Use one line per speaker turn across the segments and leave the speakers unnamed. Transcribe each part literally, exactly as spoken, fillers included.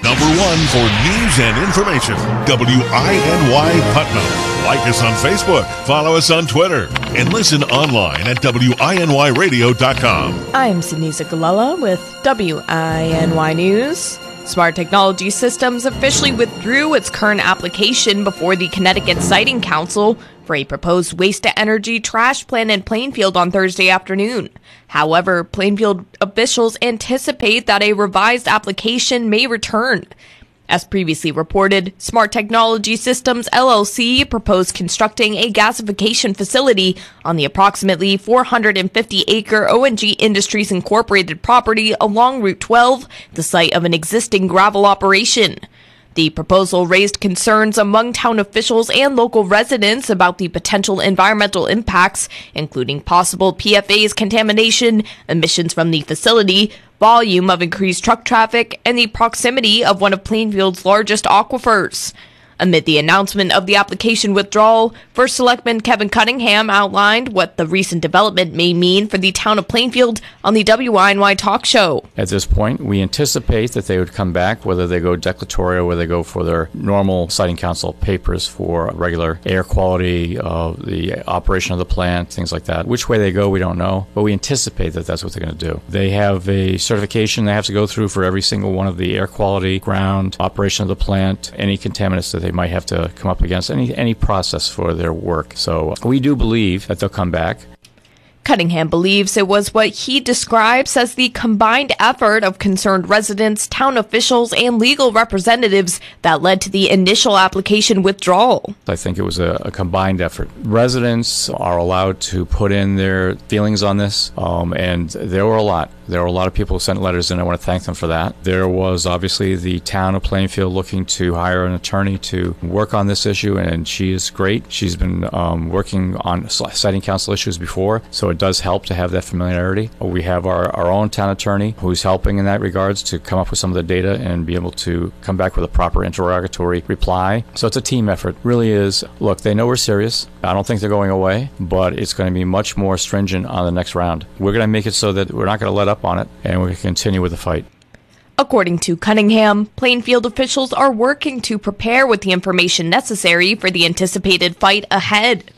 number one for news and information, W I N Y Putnam. Like us on Facebook, follow us on Twitter, and listen online at W I N Y radio dot com.
I'm Sinisa Galala with W I N Y News. Smart Technology Systems officially withdrew its current application before the Connecticut Siting Council for a proposed waste-to-energy trash plant in Plainfield on Thursday afternoon. However, Plainfield officials anticipate that a revised application may return. As previously reported, Smart Technology Systems L L C proposed constructing a gasification facility on the approximately four hundred fifty acre O N G Industries Incorporated property along Route twelve, the site of an existing gravel operation. The proposal raised concerns among town officials and local residents about the potential environmental impacts, including possible P F A S contamination, emissions from the facility, volume of increased truck traffic, and the proximity of one of Plainfield's largest aquifers. Amid the announcement of the application withdrawal, First Selectman Kevin Cunningham outlined what the recent development may mean for the town of Plainfield on the W I N Y Talk Show.
At this point, we anticipate that they would come back, whether they go declaratory or whether they go for their normal Siting Council papers for regular air quality, uh, the operation of the plant, things like that. Which way they go, we don't know, but we anticipate that that's what they're going to do. They have a certification they have to go through for every single one of the air quality, ground, operation of the plant, any contaminants that they might have to come up against, any any process for their work. So we do believe that they'll come back.
Cunningham believes it was what he describes as the combined effort of concerned residents, town officials, and legal representatives that led to the initial application withdrawal.
I think it was a, a combined effort. Residents are allowed to put in their feelings on this, um, and there were a lot. There were a lot of people who sent letters, and I want to thank them for that. There was obviously the town of Plainfield looking to hire an attorney to work on this issue, and she is great. She's been um, working on Siting Council issues before, so it does help to have that familiarity. We have our, our own town attorney who's helping in that regards to come up with some of the data and be able to come back with a proper interrogatory reply. So it's a team effort. It really is. Look, they know we're serious. I don't think they're going away, but it's going to be much more stringent on the next round. We're going to make it so that we're not going to let up on it, and we're going to continue with the fight.
According to Cunningham, Plainfield officials are working to prepare with the information necessary for the anticipated fight ahead.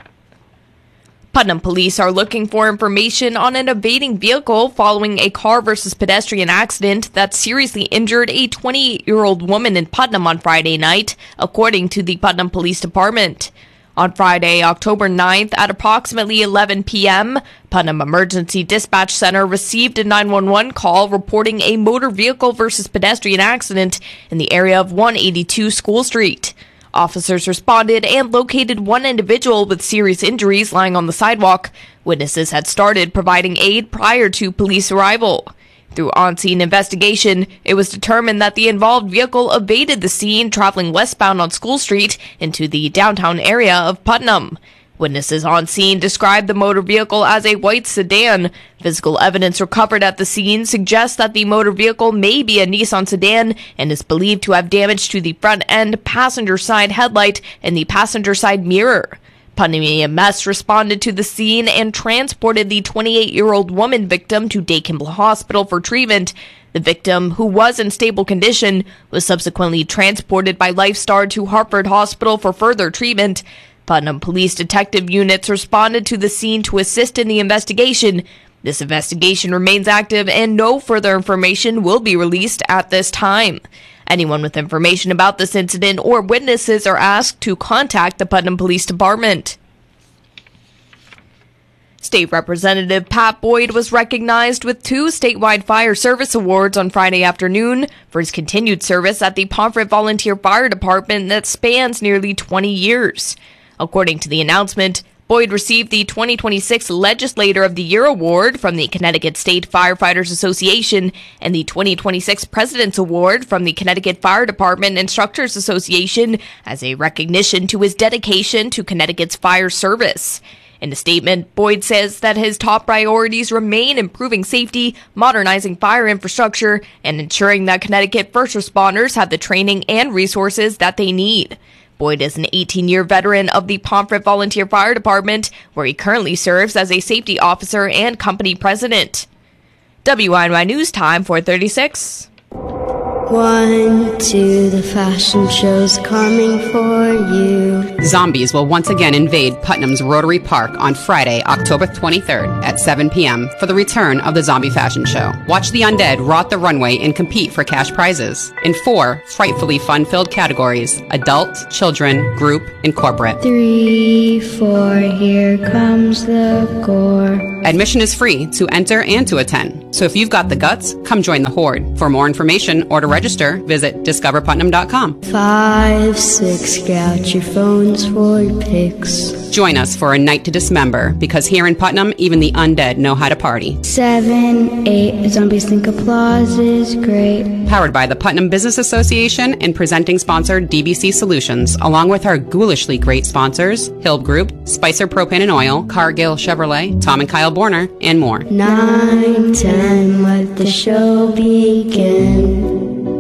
Putnam police are looking for information on an evading vehicle following a car versus pedestrian accident that seriously injured a twenty-eight-year-old woman in Putnam on Friday night, according to the Putnam Police Department. On Friday, October ninth, at approximately eleven p.m., Putnam Emergency Dispatch Center received a nine one one call reporting a motor vehicle versus pedestrian accident in the area of one eighty-two School Street. Officers responded and located one individual with serious injuries lying on the sidewalk. Witnesses had started providing aid prior to police arrival. Through on-scene investigation, it was determined that the involved vehicle evaded the scene traveling westbound on School Street into the downtown area of Putnam. Witnesses on scene described the motor vehicle as a white sedan. Physical evidence recovered at the scene suggests that the motor vehicle may be a Nissan sedan and is believed to have damage to the front end, passenger side headlight, and the passenger side mirror. Putnam E M S responded to the scene and transported the twenty-eight-year-old woman victim to Day Kimball Hospital for treatment. The victim, who was in stable condition, was subsequently transported by LifeStar to Hartford Hospital for further treatment. Putnam Police Detective Units responded to the scene to assist in the investigation. This investigation remains active and no further information will be released at this time. Anyone with information about this incident or witnesses are asked to contact the Putnam Police Department. State Representative Pat Boyd was recognized with two statewide fire service awards on Friday afternoon for his continued service at the Pomfret Volunteer Fire Department that spans nearly twenty years. According to the announcement, Boyd received the twenty twenty-six Legislator of the Year Award from the Connecticut State Firefighters Association and the twenty twenty-six President's Award from the Connecticut Fire Department Instructors Association as a recognition to his dedication to Connecticut's fire service. In a statement, Boyd says that his top priorities remain improving safety, modernizing fire infrastructure, and ensuring that Connecticut first responders have the training and resources that they need. Boyd is an eighteen-year veteran of the Pomfret Volunteer Fire Department, where he currently serves as a safety officer and company president. W I N Y News Time, four thirty-six.
One, two, the fashion show's coming for you.
Zombies will once again invade Putnam's Rotary Park on Friday, October twenty-third at seven p.m. for the return of the Zombie Fashion Show. Watch the undead rot the runway and compete for cash prizes in four frightfully fun-filled categories: adult, children, group, and corporate.
Three, four, here comes the gore.
Admission is free to enter and to attend. So if you've got the guts, come join the Horde. For more information or to register, visit discover putnam dot com.
Five, six, get out your phones for pics.
Join us for a night to dismember, because here in Putnam, even the undead know how to party.
Seven, eight, zombies think applause is great.
Powered by the Putnam Business Association and presenting sponsor D B C Solutions, along with our ghoulishly great sponsors, Hill Group, Spicer Propane and Oil, Cargill Chevrolet, Tom and Kyle Borner, and more.
Nine, ten, let the show begin.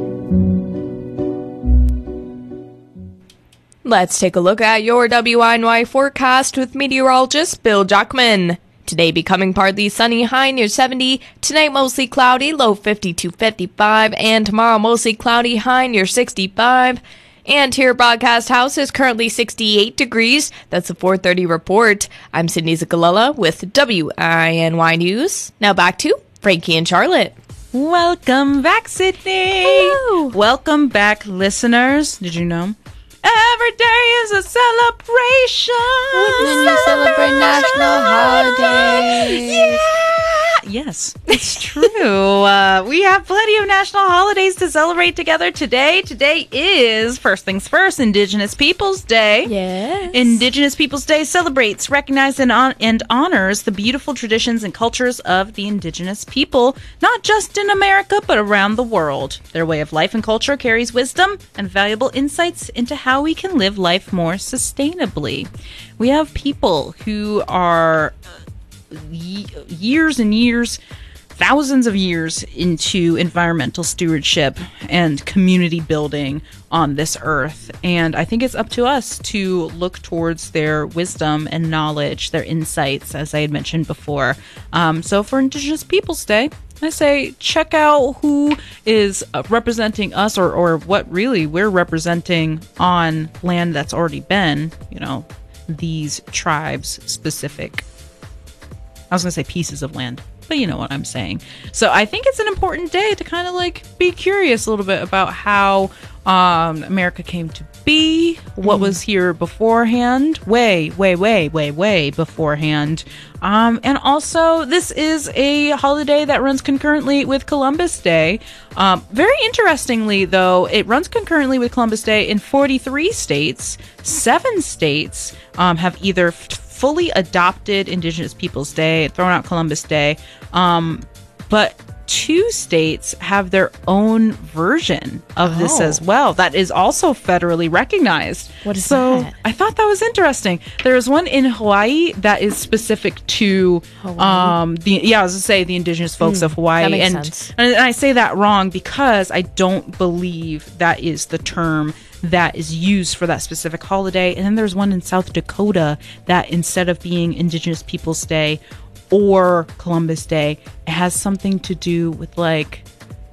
Let's take a look at your W I N Y forecast with meteorologist Bill Jockman. Today becoming partly sunny, high near seventy. Tonight mostly cloudy, low fifty to fifty-five. And tomorrow mostly cloudy, high near sixty-five. And here Broadcast House is currently sixty-eight degrees. That's a four thirty report. I'm Sydney Zagalella with W I N Y News. Now back to Frankie and Charlotte.
Welcome back, Sydney.
Woo.
Welcome back, listeners. Did you know? Every day is a celebration.
When you celebrate national holidays.
Yeah. Yes, it's true. uh, we have plenty of national holidays to celebrate together today. Today is, first things first, Indigenous Peoples Day.
Yes.
Indigenous Peoples Day celebrates, recognizes, and, on- and honors the beautiful traditions and cultures of the indigenous people, not just in America, but around the world. Their way of life and culture carries wisdom and valuable insights into how we can live life more sustainably. We have people who are years and years, thousands of years into environmental stewardship and community building on this earth. And I think it's up to us to look towards their wisdom and knowledge, their insights, as I had mentioned before. Um, so for Indigenous Peoples Day, I say check out who is uh, representing us, or, or what really we're representing on land that's already been, you know, these tribes specific. I was going to say pieces of land, but you know what I'm saying. So I think it's an important day to kind of like be curious a little bit about how um, America came to be, what mm. was here beforehand, way, way, way, way, way beforehand. Um, and also, this is a holiday that runs concurrently with Columbus Day. Um, very interestingly, though, it runs concurrently with Columbus Day in forty-three states. Seven states um, have either f- fully adopted Indigenous Peoples Day, thrown out Columbus Day, um, but two states have their own version of this
Oh.
as well. That is also federally recognized.
What is
so
that?
I thought that was interesting. There is one in Hawaii that is specific to
Hawaii?
um the yeah, I was to say the indigenous folks
Mm,
of Hawaii.
that makes
and,
sense.
and I say that wrong because I don't believe that is the term that is used for that specific holiday. And then there's one in South Dakota that instead of being Indigenous Peoples Day or Columbus Day, it has something to do with like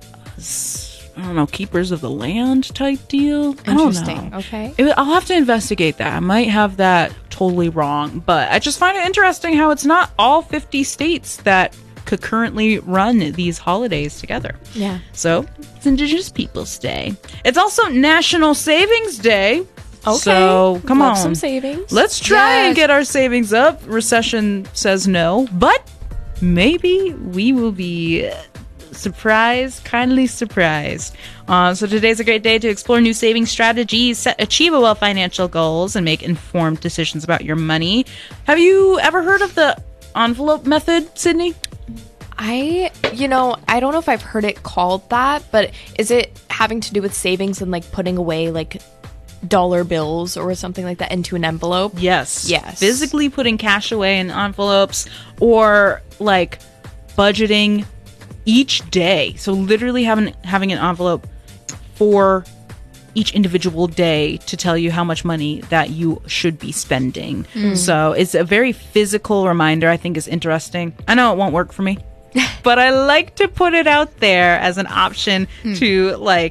I don't know, keepers of the land type deal. I don't
Interesting.
know.
Okay.
It, I'll have to investigate that. I might have that totally wrong, but I just find it interesting how it's not all fifty states that could currently run these holidays together.
Yeah.
So it's Indigenous Peoples Day. It's also National Savings Day.
Okay.
So come
Love
on,
some savings.
Let's try and
Yes.
get our savings up. Recession says no, but maybe we will be surprised, kindly surprised. Uh, so today's a great day to explore new saving strategies, set achievable financial goals, and make informed decisions about your money. Have you ever heard of the envelope method, Sydney?
I, you know, I don't know if I've heard it called that, but is it having to do with savings and like putting away like dollar bills or something like that into an envelope?
Yes.
Yes.
Physically putting cash away in envelopes, or like budgeting each day. So literally having having an envelope for each individual day to tell you how much money that you should be spending. Mm. So it's a very physical reminder. I think is interesting. I know it won't work for me, but I like to put it out there as an option mm. to like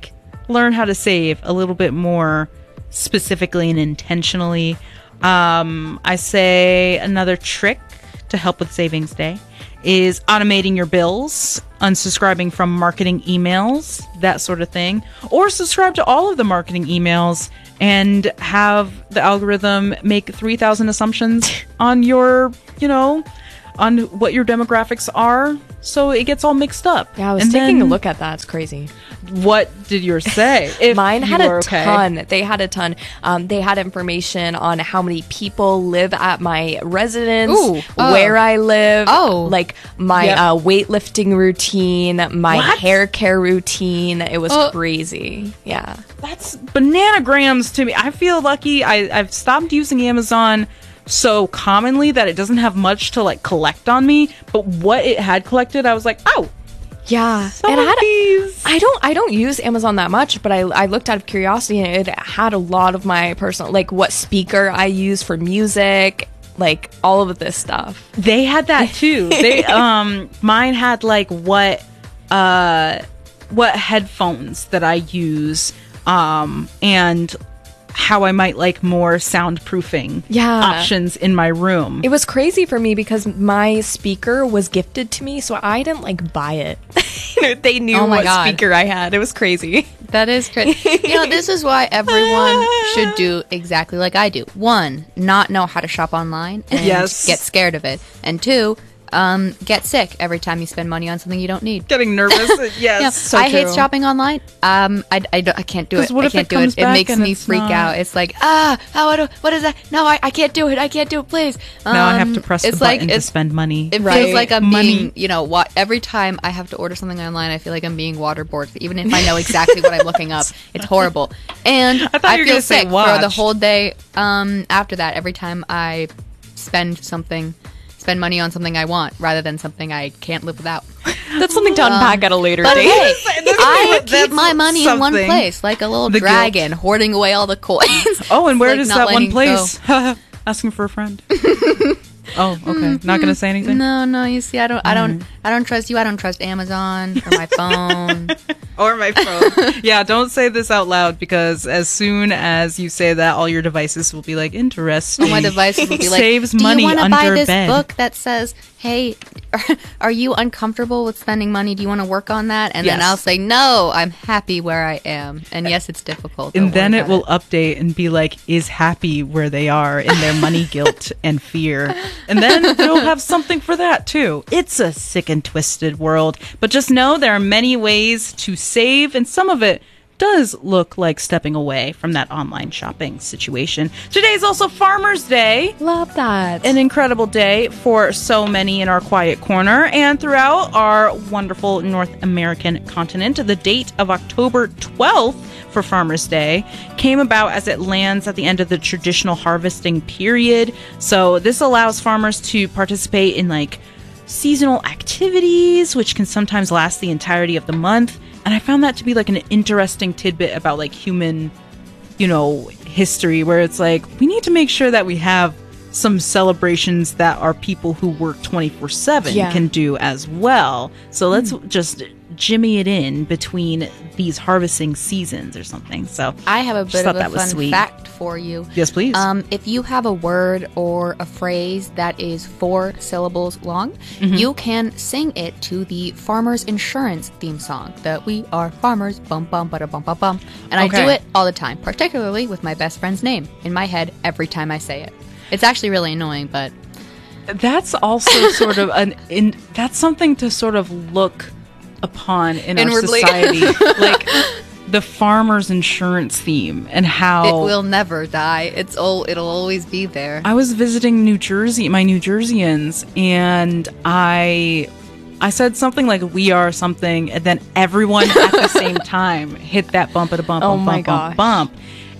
learn how to save a little bit more specifically and intentionally. Um, I say another trick to help with Savings Day is automating your bills, unsubscribing from marketing emails, that sort of thing, or subscribe to all of the marketing emails and have the algorithm make three thousand assumptions on your, you know, on what your demographics are, so it gets all mixed up.
Yeah, I was
and
taking
then,
a look at that. It's crazy.
What did yours say? If
Mine had
you
a
were okay.
ton. They had a ton. Um, they had information on how many people live at my residence,
Ooh, oh.
where I live,
Oh.
like my
Yep.
uh, weightlifting routine, my
What?
hair care routine. It was
Oh.
crazy. Yeah.
That's bananagrams to me. I feel lucky. I, I've stopped using Amazon so commonly that it doesn't have much to like collect on me. But what it had collected, I was like, oh,
Yeah.
some
It
of
had,
these.
I don't I don't use Amazon that much, but I, I looked out of curiosity and it had a lot of my personal, like what speaker I use for music, like all of this stuff.
They had that too. They um mine had like what uh what headphones that I use um and how I might like more soundproofing
Yeah.
options in my room.
It was crazy for me because my speaker was gifted to me, so I didn't like buy it. They knew
Oh my
what
God.
speaker I had. It was crazy.
That is crazy. You know, this is why everyone should do exactly like I do. One, not know how to shop online and
Yes.
get scared of it. And two, um, get sick every time you spend money on something you don't need.
Getting nervous. Yes.
Yeah,
so
I hate
true.
shopping online. Um, I, I, don't- I can't do
'Cause
it.
what
I
if
can't
it
do
comes
it. It
back
makes
and
me
it's
freak
not-
out. It's like, ah, how do, what is that? No, I, I can't do it. I can't do it. Please.
Now I have
Um,
to press the
it's like,
button to
it's-
spend money.
It
Right.
feels like I'm
Money.
being, you know, what every time I have to order something online, I feel like I'm being waterboarded, even if I know exactly what I'm looking up. It's horrible, and
I thought
I,
you were
feel
gonna say
sick for
watch.
the whole day. Um, after that, every time I spend something, spend money on something I want rather than something I can't live without.
That's something to unpack at a later
But
date.
hey,
That's-
I
that's
keep my money in one
something.
place, like a little
The guilt.
dragon, hoarding away all the coins.
Oh, and where
Like
does
not
that one
letting
place? Asking for a friend. Oh, okay. Not gonna say anything.
No, no. You see, I don't, I don't, I don't trust you. I don't trust Amazon or my phone.
Or my phone. Yeah, don't say this out loud because as soon as you say that, all your devices will be like, interesting.
All my devices will be like,
Saves
do
money
you want to
under
buy this
bed.
book that says, hey, are you uncomfortable with spending money? Do you want to work on that? And then
Yes.
I'll say, no, I'm happy where I am. And yes, it's difficult.
And
Don't
then
worry
it will
about
update and be like, is happy where they are in their money guilt and fear. And then you'll have something for that too. It's a sick and twisted world. But just know there are many ways to save, and some of it does look like stepping away from that online shopping situation. Today is also Farmer's Day.
Love that.
An incredible day for so many in our quiet corner and throughout our wonderful North American continent. The date of October twelfth for Farmer's Day came about as it lands at the end of the traditional harvesting period. So this allows farmers to participate in like seasonal activities, which can sometimes last the entirety of the month. And I found that to be like an interesting tidbit about like human, you know, history, where it's like we need to make sure that we have some celebrations that our people who work twenty-four seven
Yeah.
can do as well. So let's just jimmy it in between these harvesting seasons or something. So
it. I have a
Just
bit
thought
of a
that was
fun
sweet.
fact for you.
Yes, please.
Um, if you have a word or a phrase that is four syllables long,
Mm-hmm.
you can sing it to the Farmers Insurance theme song. That we are farmers, bum bum bada bum bum bum. And I do
Okay.
it all the time, particularly with my best friend's name in my head every time I say it. It's actually really annoying, but
that's also sort of an in that's something to sort of look upon in
Inwardly.
our society. Like the farmer's insurance theme and how
it will never die. It's all it'll always be there.
I was visiting New Jersey, my New Jerseyans, and I I said something like "we are something," and then everyone at the same time hit that bump at a bump,
Oh
bump,
my
bump, bump,
gosh.
bump.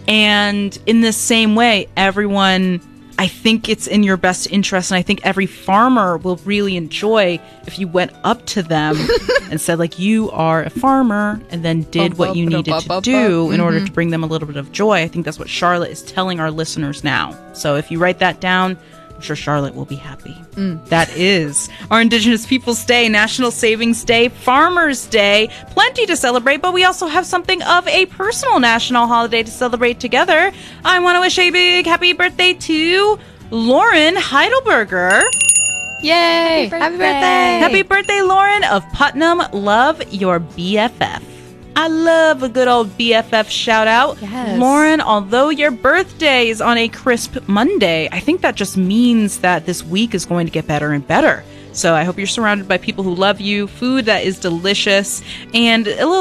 And in the same way, everyone, I think it's in your best interest, and I think every farmer will really enjoy if you went up to them and said, like, you are a farmer, and then did what you needed to do in order to bring them a little bit of joy. I think that's what Charlotte is telling our listeners now. So if you write that down, I'm sure Charlotte will be happy. Mm. That is our Indigenous Peoples Day, National Savings Day, Farmers Day. Plenty to celebrate, but we also have something of a personal national holiday to celebrate together. I want to wish a big happy birthday to Lauren Heidelberger.
Yay! Happy birthday!
Happy birthday, happy birthday Lauren of Putnam. Love your B F F. I love a good old B F F shout out.
Yes.
Lauren, although your birthday is on a crisp Monday, I think that just means that this week is going to get better and better. So I hope you're surrounded by people who love you, food that is delicious, and a little